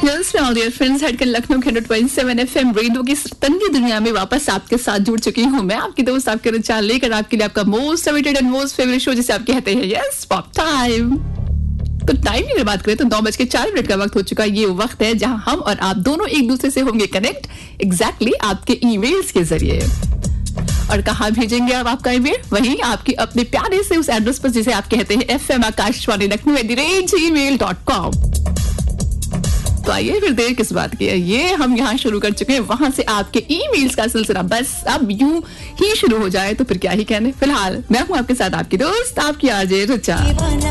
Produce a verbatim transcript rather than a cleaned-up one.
Yes all dear friends, हटकर लखनऊ के hundred point seven FM radio की तंगी दुनिया में वापस आपके साथ जुड़ चुकी हूँ मैं, आपकी दोस्त आपके रिचा, लेकर आपके लिए आपका most awaited and most favourite show जिसे आप कहते हैं यस पॉप टाइम। तो टाइम की बात करें तो नौ बज के चार मिनट का वक्त हो चुका है। ये वक्त है जहां हम और आप दोनों एक दूसरे से होंगे कनेक्ट, एग्जैक्टली exactly आपके ईमेल्स के जरिए। और कहाँ भेजेंगे आप आपका ईमेल? वहीं आपके अपने प्यारे से उस एड्रेस पर जिसे आप कहते हैं F M Akashvani Lucknow at the rate ji mail dot com. तो आइए फिर देर किस बात की है, ये हम यहाँ शुरू कर चुके हैं वहां से आपके ईमेल्स का सिलसिला बस अब यूं ही शुरू हो जाए तो फिर क्या ही कहने। फिलहाल मैं हूँ आपके साथ आपकी दोस्त आपकी आरजे रिचा।